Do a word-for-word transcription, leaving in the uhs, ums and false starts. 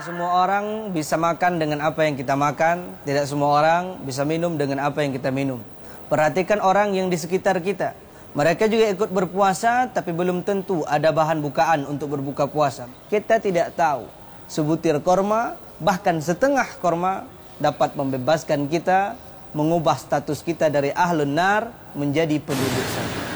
semua orang bisa makan dengan apa yang kita makan, tidak semua orang bisa minum dengan apa yang kita minum. Perhatikan orang yang di sekitar kita. Mereka juga ikut berpuasa, tapi belum tentu ada bahan bukaan untuk berbuka puasa. Kita tidak tahu. Sebutir korma, bahkan setengah korma, dapat membebaskan kita, mengubah status kita dari ahlun nar menjadi penduduk surga.